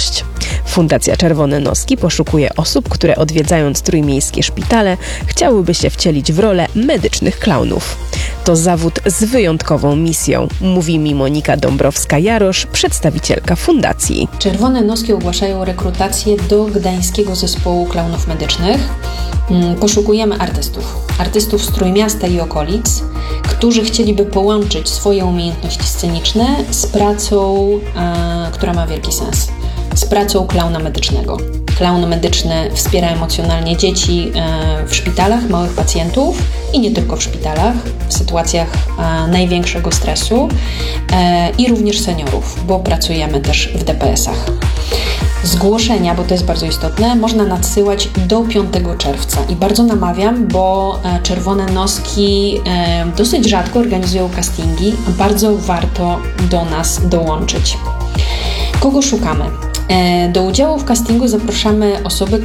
godność. Fundacja Czerwone Noski poszukuje osób, które odwiedzając trójmiejskie szpitale chciałyby się wcielić w rolę medycznych klaunów. To zawód z wyjątkową misją, mówi mi Monika Dąbrowska-Jarosz, przedstawicielka fundacji. Czerwone Noski ogłaszają rekrutację do Gdańskiego Zespołu Klaunów Medycznych. Poszukujemy artystów z Trójmiasta i okolic, którzy chcieliby połączyć swoje umiejętności sceniczne z pracą, która ma wielki sens, z pracą klauna medycznego. Klaun medyczny wspiera emocjonalnie dzieci w szpitalach, małych pacjentów i nie tylko w szpitalach, w sytuacjach największego stresu i również seniorów, bo pracujemy też w DPS-ach. Zgłoszenia, bo to jest bardzo istotne, można nadsyłać do 5 czerwca i bardzo namawiam, bo Czerwone Noski dosyć rzadko organizują castingi, bardzo warto do nas dołączyć. Kogo szukamy? Do udziału w castingu zapraszamy osoby,